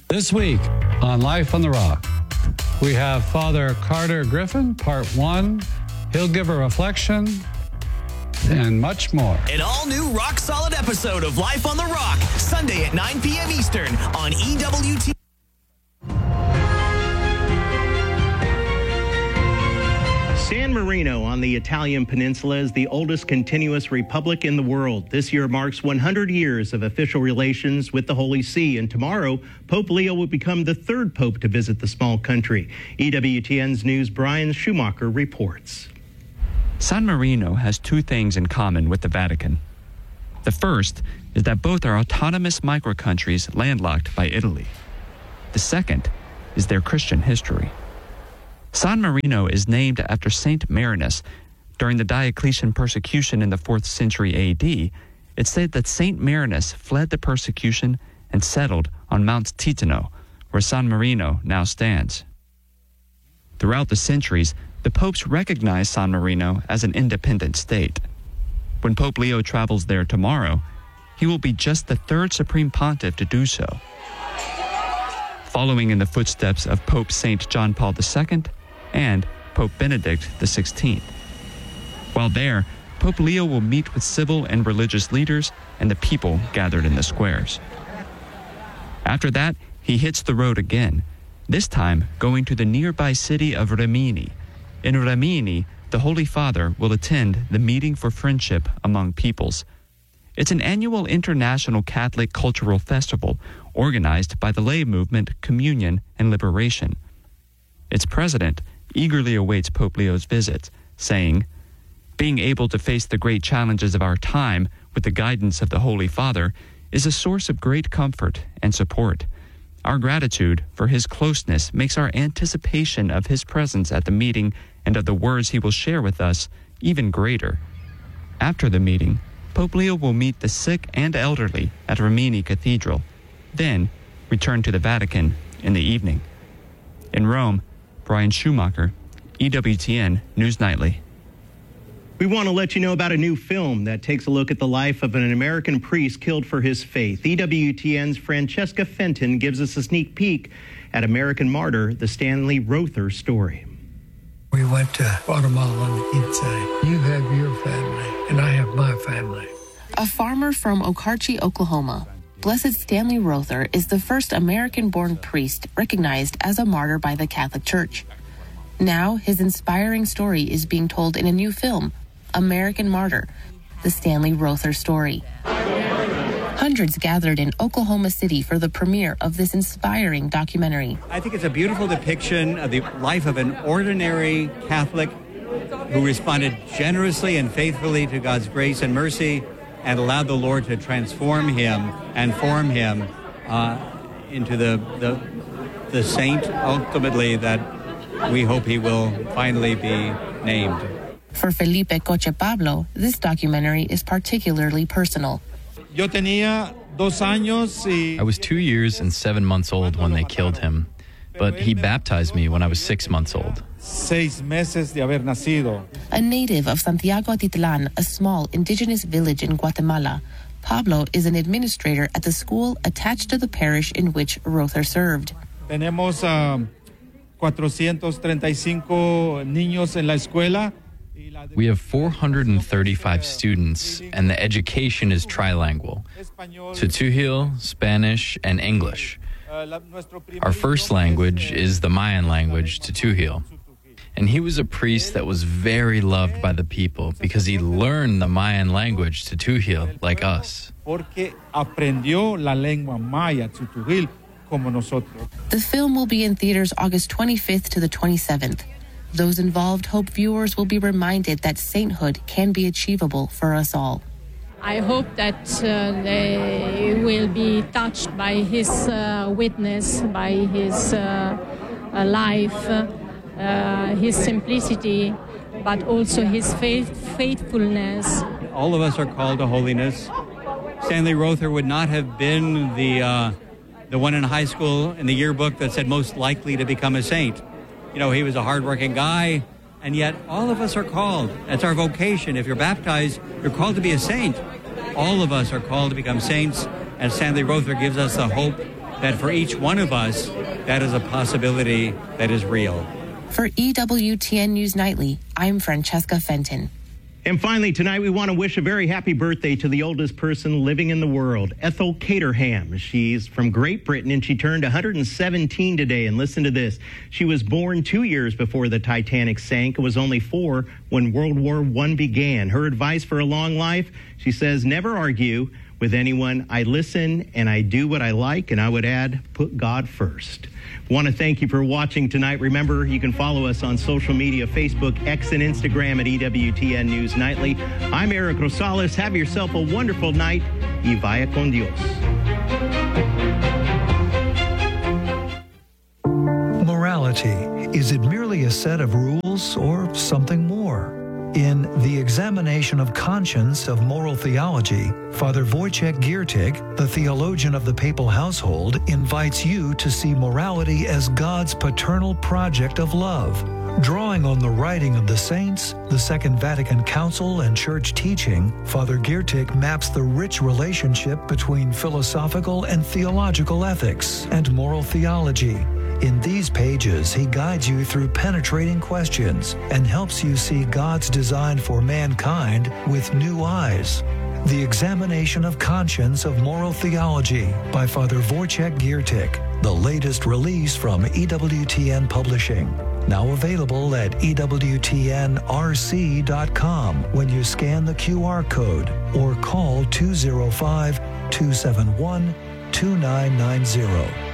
This week on Life on the Rock, we have Father Carter Griffin, Part 1. He'll give a reflection and much more. An all-new rock-solid episode of Life on the Rock, Sunday at 9 p.m. Eastern on EWT. San Marino on the Italian peninsula is the oldest continuous republic in the world. This year marks 100 years of official relations with the Holy See, and tomorrow, Pope Leo will become the third pope to visit the small country. EWTN's News' Brian Schumacher reports. San Marino has two things in common with the Vatican. The first is that both are autonomous micro-countries landlocked by Italy. The second is their Christian history. San Marino is named after Saint Marinus. During the Diocletian persecution in the 4th century AD, it's said that Saint Marinus fled the persecution and settled on Mount Titano, where San Marino now stands. Throughout the centuries, the popes recognized San Marino as an independent state. When Pope Leo travels there tomorrow, he will be just the third supreme pontiff to do so, following in the footsteps of Pope St. John Paul II and Pope Benedict XVI. While there, Pope Leo will meet with civil and religious leaders and the people gathered in the squares. After that, he hits the road again, this time going to the nearby city of Rimini. In Rimini, the Holy Father will attend the Meeting for Friendship Among Peoples. It's an annual international Catholic cultural festival organized by the lay movement Communion and Liberation. Its president eagerly awaits Pope Leo's visit, saying, "Being able to face the great challenges of our time with the guidance of the Holy Father is a source of great comfort and support. Our gratitude for his closeness makes our anticipation of his presence at the meeting and of the words he will share with us even greater." After the meeting, Pope Leo will meet the sick and elderly at Rimini Cathedral, then return to the Vatican in the evening. In Rome, Brian Schumacher, EWTN News Nightly. We want to let you know about a new film that takes a look at the life of an American priest killed for his faith. EWTN's Francesca Fenton gives us a sneak peek at American Martyr, the Stanley Rother story. We went to Guatemala and he'd say, "You have your family and I have my family." A farmer from Okarche, Oklahoma, Blessed Stanley Rother is the first American-born priest recognized as a martyr by the Catholic Church. Now, his inspiring story is being told in a new film, American Martyr, the Stanley Rother story. Hundreds gathered in Oklahoma City for the premiere of this inspiring documentary. I think it's a beautiful depiction of the life of an ordinary Catholic who responded generously and faithfully to God's grace and mercy and allowed the Lord to transform him and form him into the saint, ultimately, that we hope he will finally be named. For Felipe Coche Pablo, this documentary is particularly personal. I was 2 years and 7 months old when they killed him, but he baptized me when I was 6 months old. A native of Santiago Atitlan, a small indigenous village in Guatemala, Pablo is an administrator at the school attached to the parish in which Rother served. Tenemos 435 niños en la escuela. We have 435 students, and the education is trilingual, Tutuhil, Spanish, and English. Our first language is the Mayan language, Tutuhil. And he was a priest that was very loved by the people because he learned the Mayan language, Tutuhil, like us. Porque aprendió la lengua maya, Tutuhil, como nosotros. The film will be in theaters August 25th to the 27th. Those involved hope viewers will be reminded that sainthood can be achievable for us all. I hope that they will be touched by his witness, by his life, his simplicity, but also his faithfulness. All of us are called to holiness. Stanley Rother would not have been the one in high school in the yearbook that said most likely to become a saint. You know, he was a hardworking guy, and yet all of us are called. That's our vocation. If you're baptized, you're called to be a saint. All of us are called to become saints, and Stanley Rother gives us the hope that for each one of us, that is a possibility that is real. For EWTN News Nightly, I'm Francesca Fenton. And finally, tonight, we want to wish a very happy birthday to the oldest person living in the world, Ethel Caterham. She's from Great Britain, and she turned 117 today. And listen to this. She was born 2 years before the Titanic sank and was only 4 when World War I began. Her advice for a long life, she says, never argue with anyone. I listen and I do what I like, and I would add, put God first. Want to thank you for watching tonight. Remember, you can follow us on social media, Facebook, X, and Instagram at EWTN News Nightly. I'm Eric Rosales. Have yourself a wonderful night. Y vaya con Dios. Morality. Is it merely a set of rules or something more? In The Examination of Conscience of Moral Theology, Father Wojciech Giertych, the theologian of the papal household, invites you to see morality as God's paternal project of love. Drawing on the writing of the saints, the Second Vatican Council, and church teaching, Father Giertych maps the rich relationship between philosophical and theological ethics and moral theology. In these pages, he guides you through penetrating questions and helps you see God's design for mankind with new eyes. The Examination of Conscience of Moral Theology by Father Wojciech Giertych, the latest release from EWTN Publishing. Now available at EWTNRC.com when you scan the QR code or call 205-271-2990.